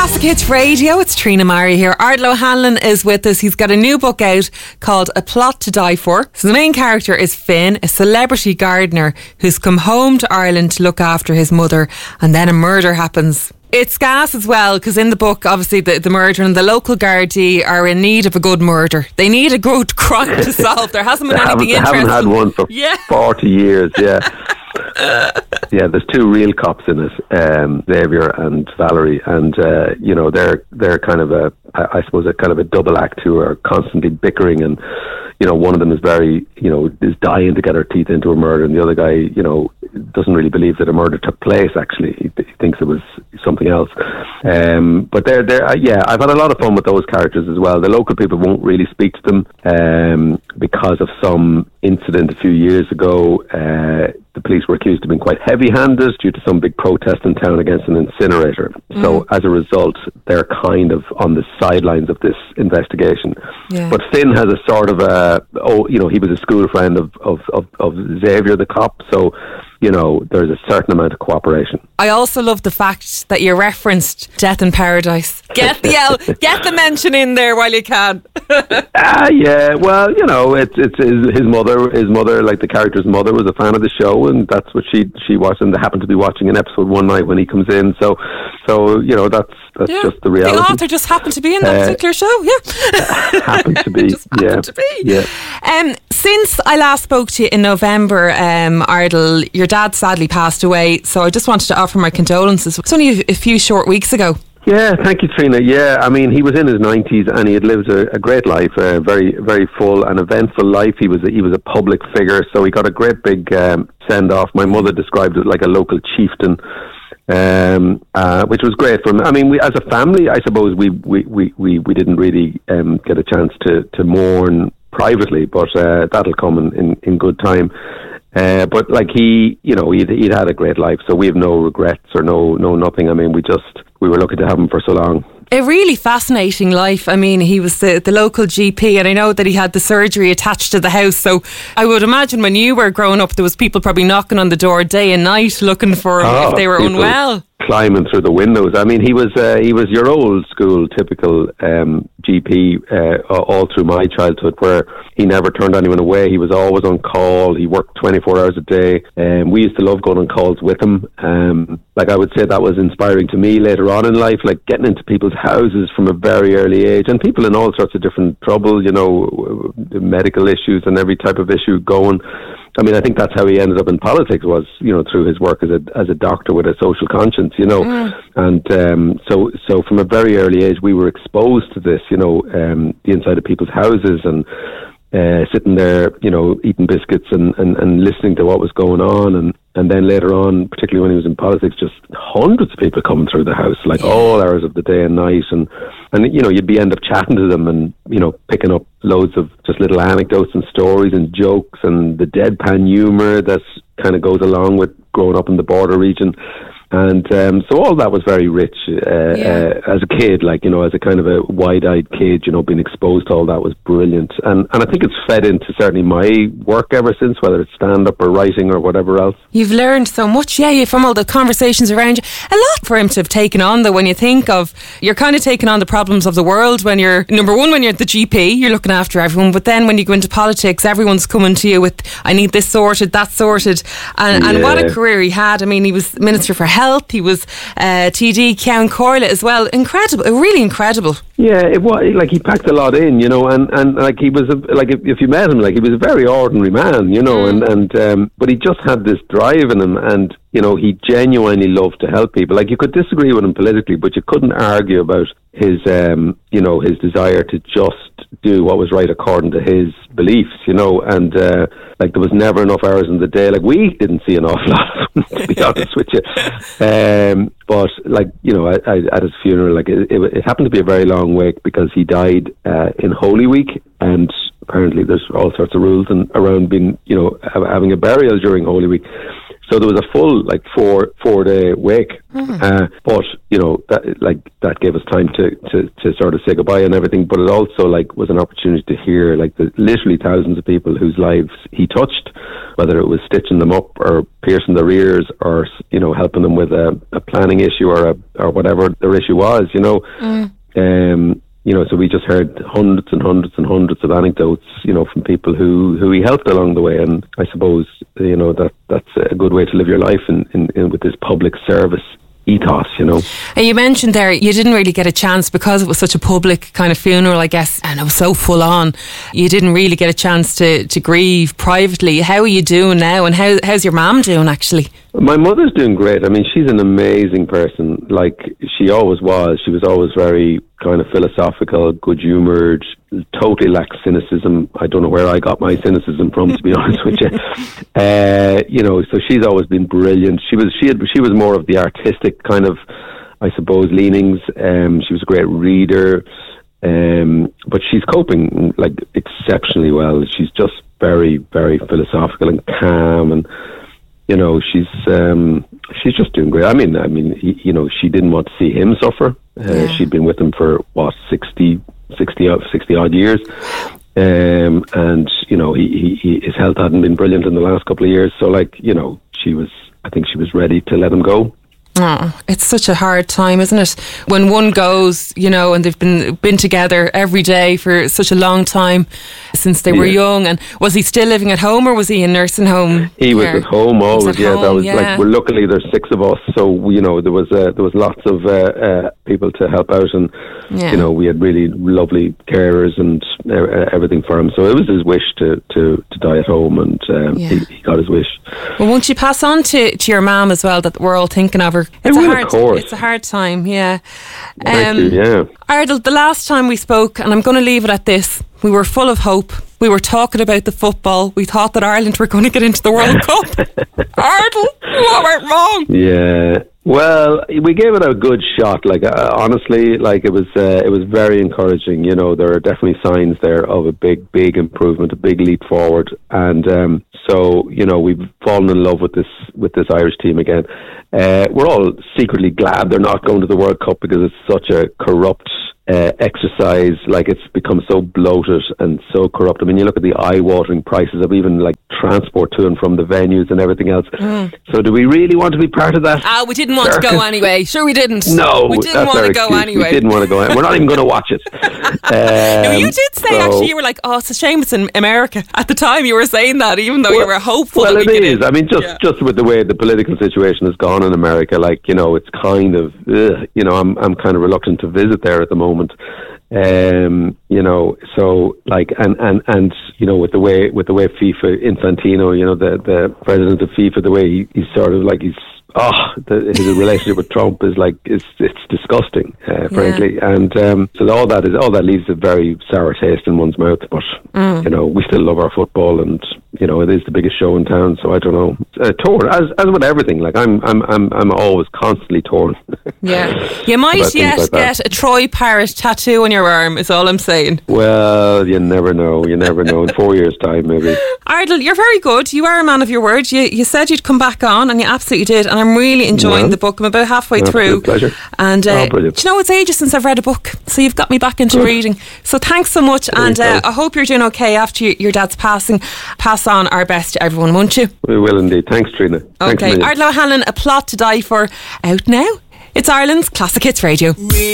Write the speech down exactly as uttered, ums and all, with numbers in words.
Classic Hits Radio, it's Trina Murray here. Ardal O'Hanlon is with us. He's got a new book out called A Plot to Die For. So the main character is Finn, a celebrity gardener who's come home to Ireland to look after his mother, and then a murder happens. It's gas as well, because in the book, obviously, the, the murder and the local Gardaí are in need of a good murder. They need a good crime to solve. There hasn't been anything interesting. They haven't had one for yeah. forty years, yeah. Yeah, there's two real cops in it, um, Xavier and Valerie, and uh, you know they're they're kind of a, I suppose, a kind of a double act who are constantly bickering, and you know one of them is very, you know, is dying to get her teeth into a murder, and the other guy, you know, doesn't really believe that a murder took place. Actually, he, he thinks it was something else. Um, but they're they're uh, yeah, I've had a lot of fun with those characters as well. The local people won't really speak to them um, because of some incident a few years ago. Uh, The police were accused of being quite heavy-handed due to some big protest in town against an incinerator. Mm. So as a result, they're kind of on the sidelines of this investigation. Yeah. But Finn has a sort of a, oh, you know, he was a school friend of, of, of, of Xavier, the cop. So, you know, there's a certain amount of cooperation. I also love the fact that you referenced Death in Paradise. Get the L, get the mention in there while you can. Ah, uh, yeah. Well, you know, it's it's his, his mother. His mother, like the character's mother, was a fan of the show, and that's what she she watched. And they happened to be watching an episode one night when he comes in. So, so you know, that's that's yeah. just the reality. The author just happened to be in that uh, particular show. Yeah, happened to be. just happened yeah. to be. Yeah. Um, since I last spoke to you in November, um, Ardal, your dad sadly passed away. So I just wanted to offer my condolences. It's only a, a few short weeks ago. Yeah, thank you, Trina. Yeah, I mean, he was in his nineties and he had lived a, a great life, a very, very full and eventful life. He was a, he was a public figure, so he got a great big um, send off. My mother described it like a local chieftain, um, uh, which was great for him. I mean, we, as a family, I suppose we we, we, we, we didn't really um, get a chance to, to mourn privately, but uh, that'll come in, in, in good time. Uh, but like he, you know, he'd, he'd had a great life, so we have no regrets or no, no nothing. I mean, we just, we were lucky to have him for so long. A really fascinating life. I mean, he was the, the local G P, and I know that he had the surgery attached to the house. So I would imagine when you were growing up, there was people probably knocking on the door day and night looking for him oh, if they were unwell. Climbing through the windows. I mean, he was uh, he was your old school typical um, G P uh, all through my childhood, where he never turned anyone away. He was always on call. He worked twenty-four hours a day, and um, we used to love going on calls with him. Um, like I would say, that was inspiring to me later on in life, like getting into people's houses from a very early age, and people in all sorts of different trouble, you know, medical issues and every type of issue going. I mean, I think that's how he ended up in politics, was, you know, through his work as a as a doctor with a social conscience, you know. Mm. And um, so so from a very early age, we were exposed to this, you know, um, the inside of people's houses and uh, sitting there, you know, eating biscuits and, and, and listening to what was going on. And, and then later on, particularly when he was in politics, just hundreds of people coming through the house, like all hours of the day and night. And, and you know, you'd be end up chatting to them and, you know, picking up loads of just little anecdotes and stories and jokes and the deadpan humour that kind of goes along with growing up in the border region. And um, so all that was very rich uh, yeah. uh, as a kid, like, you know, as a kind of a wide-eyed kid, you know, being exposed to all that was brilliant. And and I think it's fed into certainly my work ever since, whether it's stand-up or writing or whatever else. You've learned so much, yeah, from all the conversations around you. A lot for him to have taken on, though, when you think of, you're kind of taking on the problems of the world when you're, number one, when you're the G P, you're looking after everyone, but then when you go into politics, everyone's coming to you with, I need this sorted, that sorted. And, yeah. and what a career he had. I mean, he was Minister for Health, he was uh, T D Ceann Comhairle as well. Incredible, really incredible. Yeah, it was like he packed a lot in, you know, and, and like he was a, like if, if you met him, like he was a very ordinary man, you know, mm. and and um, but he just had this drive in him, and you know, he genuinely loved to help people. Like you could disagree with him politically, but you couldn't argue about his um, you know, his desire to just do what was right according to his beliefs, you know, and uh, like there was never enough hours in the day. Like we didn't see an awful lot of him, to be honest with you. Um, but like, you know, I, I, at his funeral, like it, it, it happened to be a very long wake because he died uh, in Holy Week, and apparently there's all sorts of rules and around being, you know, having a burial during Holy Week. So there was a full like four four day wake, mm-hmm. uh, but you know that like that gave us time to, to, to sort of say goodbye and everything. But it also like was an opportunity to hear like the literally thousands of people whose lives he touched, whether it was stitching them up or piercing their ears or you know helping them with a, a planning issue or a, or whatever their issue was. You know, mm. um, you know. So we just heard hundreds and hundreds and hundreds of anecdotes, you know, from people who, who he helped along the way. And I suppose you know that that's a good way to live your life in, in, in with this public service ethos, you know. And you mentioned there you didn't really get a chance because it was such a public kind of funeral, I guess, and it was so full on. You didn't really get a chance to, to grieve privately. How are you doing now, and how how's your mum doing actually? My mother's doing great. I mean, she's an amazing person. Like she always was. She was always very kind of philosophical, good-humoured, totally lacks cynicism. I don't know where I got my cynicism from, to be honest with you. Uh, you know, so she's always been brilliant. She was she had, she was more of the artistic kind of, I suppose, leanings. Um, she was a great reader, um, but she's coping like exceptionally well. She's just very, very philosophical and calm, and you know, she's um, she's just doing great. I mean, I mean, he, you know, she didn't want to see him suffer. Uh, yeah. She'd been with him for what sixty, sixty, sixty odd years, um, and you know, he, he, his health hadn't been brilliant in the last couple of years. So, like, you know, she was. I think she was ready to let him go. Oh, it's such a hard time, isn't it? When one goes, you know, and they've been been together every day for such a long time since they were yeah. young. And was he still living at home, or was he in nursing home? He was at home always. At yeah, home, that was yeah. like. Well, luckily, there's six of us, so you know there was uh, there was lots of uh, uh, people to help out, and yeah. you know we had really lovely carers and uh, everything for him. So it was his wish to to, to die at home, and um, yeah. he, he got his wish. Well, won't you pass on to, to your mum as well that we're all thinking of her? It's I a will, hard, of course. It's a hard time, yeah. Um, Thank you, yeah. Ardal, the last time we spoke, and I'm going to leave it at this, we were full of hope. We were talking about the football. We thought that Ireland were going to get into the World Cup. Ardal, what went wrong? Yeah. Well, we gave it a good shot. Like uh, honestly, like it was, uh, it was very encouraging. You know, there are definitely signs there of a big, big improvement, a big leap forward. And um, so, you know, we've fallen in love with this with this Irish team again. Uh, we're all secretly glad they're not going to the World Cup because it's such a corrupt uh, exercise. Like it's become so bloated and so corrupt. I mean, you look at the eye-watering prices of even like transport to and from the venues and everything else. Mm. So, do we really want to be part of that? Ah, we didn't want circus? to go anyway. Sure, we didn't. No, we didn't want to go excuse. anyway. We didn't want to go. We're not even going to watch it. Um, no, you did say so, actually. You were like, "Oh, it's a shame it's in America." At the time, you were saying that, even though well, you were hopeful. Well, that it we is. I mean, just yeah. just with the way the political situation has gone in America, like you know, it's kind of ugh, you know, I'm I'm kind of reluctant to visit there at the moment. Um, you know, so like, and, and, and, you know, with the way, with the way FIFA, Infantino, you know, the, the president of FIFA, the way he, he's sort of like, he's, oh, the, his relationship with Trump is like, it's, it's disgusting, uh, frankly. Yeah. And, um, so all that is, all that leaves a very sour taste in one's mouth, but, mm. you know, we still love our football and, you know, it is the biggest show in town, so I don't know. Uh, torn, as as with everything, like I'm I'm I'm I'm always constantly torn. Yeah. You might yet like get a Troy Parrott tattoo on your arm, is all I'm saying. Well, you never know. You never know. In four years' time, maybe. Ardal, you're very good. You are a man of your word. You you said you'd come back on, and you absolutely did, and I'm really enjoying well, the book. I'm about halfway through. Pleasure. And uh, oh, brilliant. do you know, it's ages since I've read a book, so you've got me back into good. reading. So thanks so much, there and uh, I hope you're doing okay after your, your dad's passing. Pass on our best to everyone, won't you? We will indeed. Thanks, Trina. Okay, Ardal O'Hanlon, A Plot to Die For, out now. It's Ireland's Classic Hits Radio.